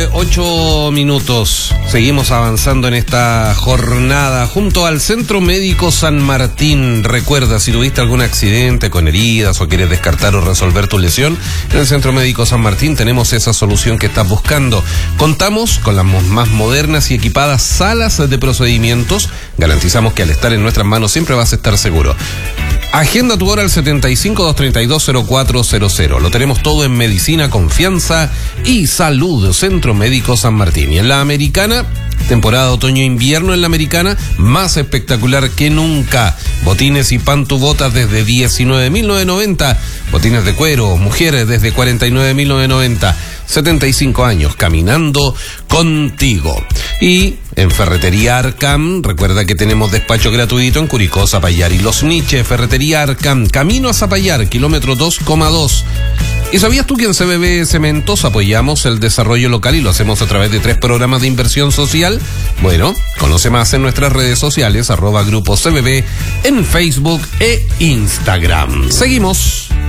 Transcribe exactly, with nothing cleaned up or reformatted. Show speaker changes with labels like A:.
A: ocho minutos. Seguimos avanzando en esta jornada junto al Centro Médico San Martín. Recuerda, si tuviste algún accidente con heridas o quieres descartar o resolver tu lesión, en el Centro Médico San Martín tenemos esa solución que estás buscando. Contamos con las más modernas y equipadas salas de procedimientos. Garantizamos que al estar en nuestras manos siempre vas a estar seguro. Agenda tu hora al setenta y cinco, doscientos treinta y dos, cero cuatro cero cero. Lo tenemos todo en medicina, confianza y salud. Centro Médico San Martín. Y en la Americana, temporada otoño-invierno en la Americana, más espectacular que nunca. Botines y pantubotas desde diecinueve mil novecientos noventa. Botines de cuero, mujeres desde cuarenta y nueve mil novecientos noventa. setenta y cinco años caminando contigo. Y en Ferretería Arcam, recuerda que tenemos despacho gratuito en Curicó, Zapallar y Los Niches. Ferretería Arcam, camino a Zapallar, kilómetro dos coma dos. ¿Y sabías tú que en C B B Cementos apoyamos el desarrollo local y lo hacemos a través de tres programas de inversión social? Bueno, conoce más en nuestras redes sociales, arroba Grupo C B B, en Facebook e Instagram. Seguimos.